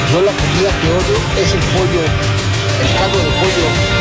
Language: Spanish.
Yo la comida que odio es el pollo, el caldo de pollo.